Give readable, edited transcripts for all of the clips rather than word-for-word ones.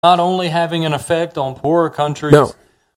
not only having an effect on poorer countries, No.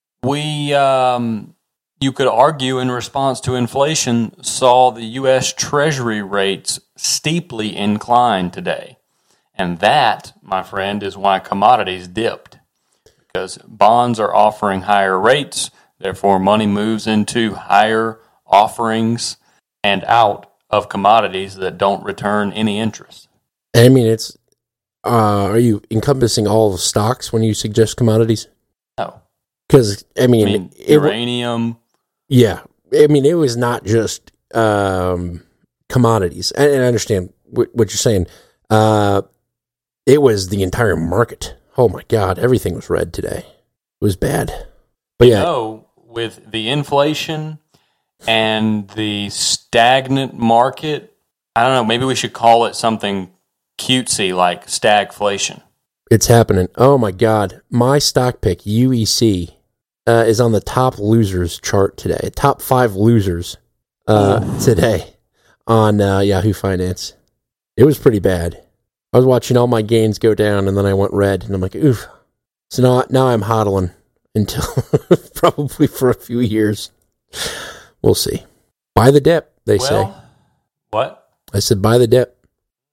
You could argue in response to inflation, saw the U.S. Treasury rates steeply incline today. And that, my friend, is why commodities dipped. Because bonds are offering higher rates, therefore money moves into higher offerings and out of commodities that don't return any interest. I mean, it's, are you encompassing all of stocks when you suggest commodities? No. Because, I mean uranium. Yeah. I mean, it was not just commodities. And I understand what you're saying. It was the entire market. Oh, my God. Everything was red today. It was bad. But yeah. No, with the inflation and the stagnant market, I don't know, maybe we should call it something cutesy like stagflation. It's happening. Oh, my God. My stock pick, UEC, is on the top losers chart today. Top 5 losers today on Yahoo Finance. It was pretty bad. I was watching all my gains go down, and then I went red, and I'm like, oof. So now I'm hodling until probably for a few years. We'll see. Buy the dip, they say. What? I said buy the dip.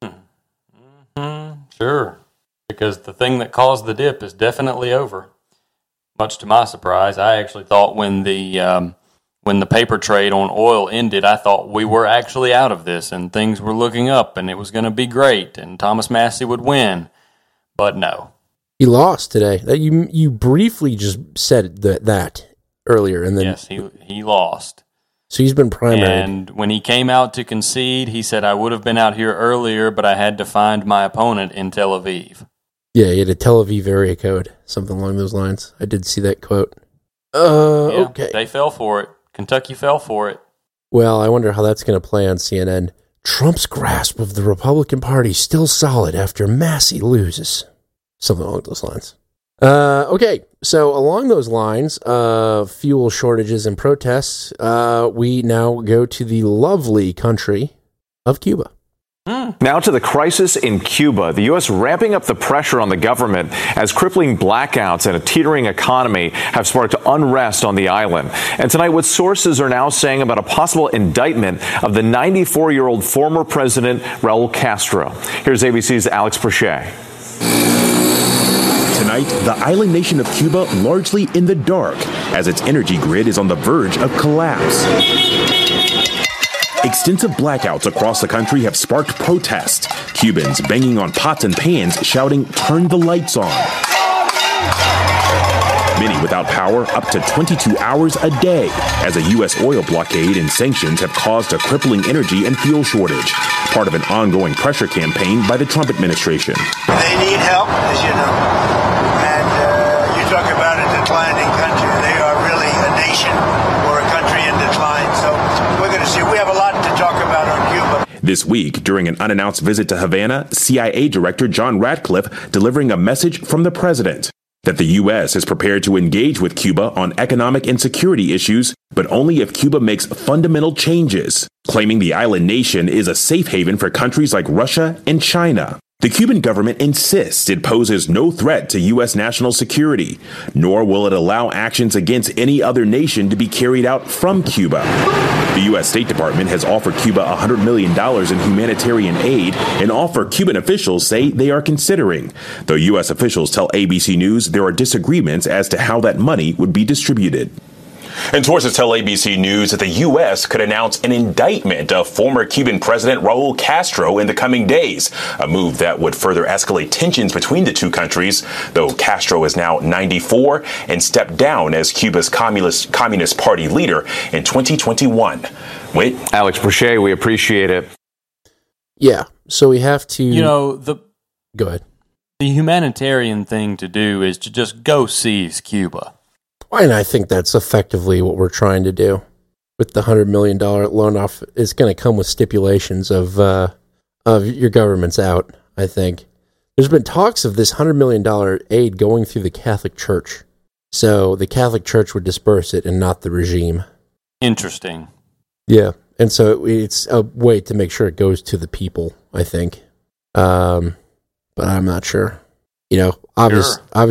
Sure. Because the thing that caused the dip is definitely over. Much to my surprise, I actually thought when the paper trade on oil ended, I thought we were actually out of this and things were looking up and it was going to be great and Thomas Massey would win. But no. He lost today. You briefly just said that earlier. And then yes, he lost. So he's been primaried. And when he came out to concede, he said, I would have been out here earlier, but I had to find my opponent in Tel Aviv. Yeah, he had a Tel Aviv area code, something along those lines. I did see that quote. Okay. They fell for it. Kentucky fell for it. Well, I wonder how that's going to play on CNN. Trump's grasp of the Republican Party still solid after Massey loses. Something along those lines. Okay, so along those lines of fuel shortages and protests, we now go to the lovely country of Cuba. Now to the crisis in Cuba. The U.S. ramping up the pressure on the government as crippling blackouts and a teetering economy have sparked unrest on the island. And tonight, what sources are now saying about a possible indictment of the 94-year-old former president, Raul Castro. Here's ABC's Alex Prochet. Tonight, the island nation of Cuba largely in the dark as its energy grid is on the verge of collapse. Extensive blackouts across the country have sparked protests. Cubans banging on pots and pans, shouting, "Turn the lights on." Many without power up to 22 hours a day, as a U.S. oil blockade and sanctions have caused a crippling energy and fuel shortage, part of an ongoing pressure campaign by the Trump administration. They need help, as you know. And you talk about a declining country. They are really a nation or a country in decline. So we're going to see. We have a lot to talk about on Cuba. This week, during an unannounced visit to Havana, CIA Director John Ratcliffe delivering a message from the president that the U.S. is prepared to engage with Cuba on economic and security issues, but only if Cuba makes fundamental changes, claiming the island nation is a safe haven for countries like Russia and China. The Cuban government insists it poses no threat to U.S. national security, nor will it allow actions against any other nation to be carried out from Cuba. The U.S. State Department has offered Cuba $100 million in humanitarian aid, an offer Cuban officials say they are considering, though U.S. officials tell ABC News there are disagreements as to how that money would be distributed. And sources tell ABC News that the U.S. could announce an indictment of former Cuban President Raul Castro in the coming days, a move that would further escalate tensions between the two countries, though Castro is now 94 and stepped down as Cuba's Communist Party leader in 2021. Wait, Alex Prochet, we appreciate it. Yeah, so we have to... Go ahead. The humanitarian thing to do is to just go seize Cuba. And I think that's effectively what we're trying to do with the $100 million loan off. It's going to come with stipulations of your government's out, I think. There's been talks of this $100 million aid going through the Catholic Church. So the Catholic Church would disperse it and not the regime. Interesting. Yeah. And so it's a way to make sure it goes to the people, I think. But I'm not sure. you know, obviously